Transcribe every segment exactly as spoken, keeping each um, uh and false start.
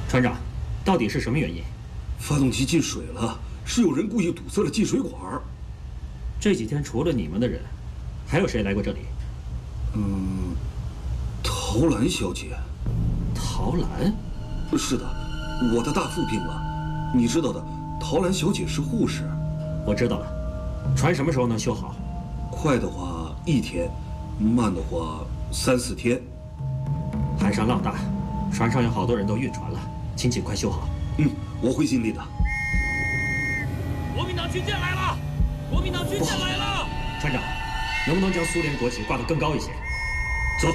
船长，到底是什么原因？ 发动机进水了，是有人故意堵塞了进水管。 这几天除了你们的人，还有谁来过这里？ 嗯，陶兰小姐。 陶兰？ 是的，我的大父病了，你知道的，陶兰小姐是护士。 我知道了。船什么时候能修好？ 快的话一天，慢的话三四天。 海上浪大，船上有好多人都晕船了，请尽快修好。 嗯，我会尽力的。 国民党军舰来了！国民党军舰来了！ 船长，能不能将苏联国旗挂得更高一些？ 走。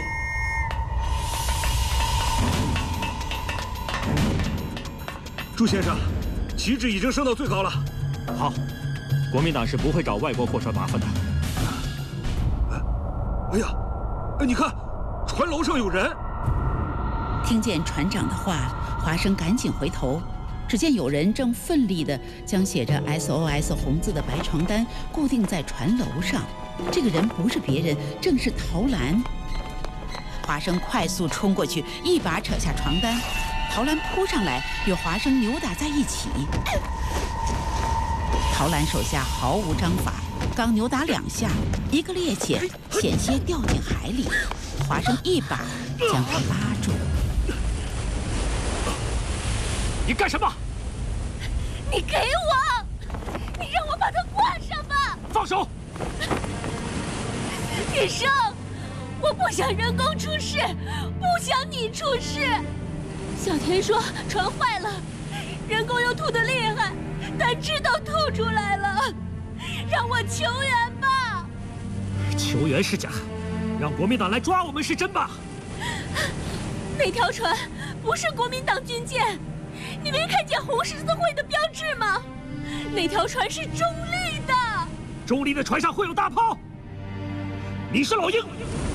朱先生，旗帜已经升到最高了。 好，国民党是不会找外国货船麻烦的。 哎，哎呀，哎，你看，船楼上有人。 听见船长的话，华生赶紧回头，只见有人正奋力地将写着 S O S 红字的白床单固定在船楼上。这个人不是别人，正是陶兰。华生快速冲过去，一把扯下床单，陶兰扑上来，与华生扭打在一起。陶兰手下毫无章法，刚扭打两下，一个趔趄，险些掉进海里。华生一把将他拉住。 你干什么？ 你给我！你让我把它挂上吧！ 放手！ 铁生，我不想人工出事，不想你出事。小田说船坏了，人工又吐得厉害，他知道吐出来了，让我求援吧。 求援是假，让国民党来抓我们是真吧？ 那条船不是国民党军舰，你没看见红十字会的标志吗？那条船是中立的。 中立的船上会有大炮？你是老鹰。